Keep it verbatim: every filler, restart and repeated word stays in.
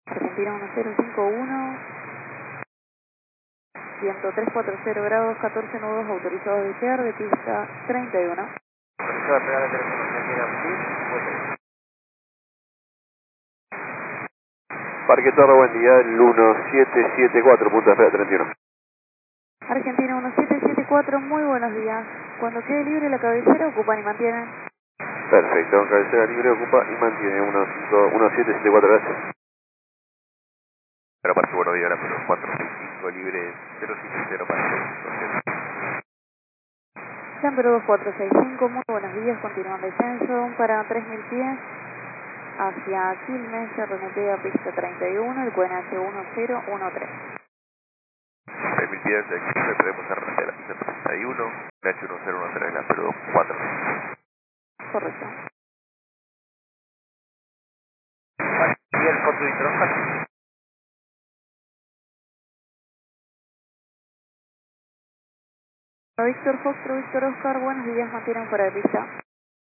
Argentina uno cero cinco uno, ciento tres cuarenta grados, catorce nudos autorizados de despegar de pista treinta y uno. Autorizado a pegar el teléfono Argentina cincuenta. Parque Torre, buen día, el uno siete siete cuatro, punto de espera treinta y uno. Argentina uno siete siete cuatro, muy buenos días. Cuando quede libre la cabecera, ocupan y mantienen. Perfecto, cabecera libre, ocupa y mantiene uno siete siete cuatro, gracias. Pero para su buenos días, pero cuatro seis cinco libre cero siete cero para Chamber dos cuatro seis cinco, muy buenos días, continúan descenso para tres mil pies hacia Quilmes, R N P a pista treinta y uno, el Q N H uno cero uno tres. tres mil pies de aquí le podemos arrancar la pista treinta y uno, H uno cero uno tres, la pero cuatro. Correcto. ¿Y el foto de hidrógeno? Víctor Fox, Víctor Oscar, buenos días, mantienen fuera de pista.